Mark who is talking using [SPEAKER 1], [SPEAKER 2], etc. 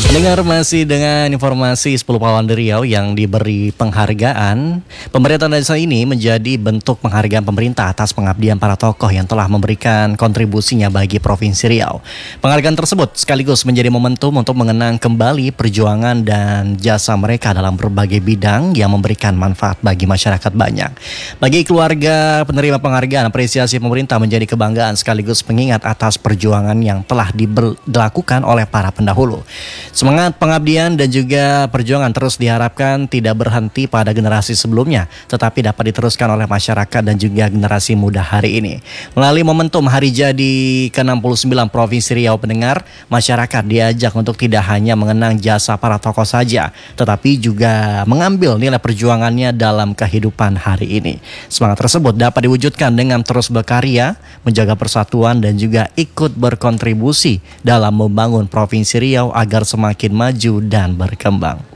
[SPEAKER 1] Dengar masih dengan informasi 10 pahlawan Riau yang diberi penghargaan. Pemerintah desa ini menjadi bentuk penghargaan pemerintah atas pengabdian para tokoh yang telah memberikan kontribusinya bagi Provinsi Riau. Penghargaan tersebut sekaligus menjadi momentum untuk mengenang kembali perjuangan dan jasa mereka dalam berbagai bidang yang memberikan manfaat bagi masyarakat banyak. Bagi keluarga penerima penghargaan, apresiasi pemerintah menjadi kebanggaan sekaligus pengingat atas perjuangan yang telah dilakukan oleh para pendahulu. Semangat pengabdian dan juga perjuangan terus diharapkan tidak berhenti pada generasi sebelumnya, tetapi dapat diteruskan oleh masyarakat dan juga generasi muda hari ini. Melalui momentum Hari Jadi ke-69 Provinsi Riau, pendengar, masyarakat diajak untuk tidak hanya mengenang jasa para tokoh saja, tetapi juga mengambil nilai perjuangannya dalam kehidupan hari ini. Semangat tersebut dapat diwujudkan dengan terus berkarya, menjaga persatuan dan juga ikut berkontribusi dalam membangun Provinsi Riau agar semakin maju dan berkembang.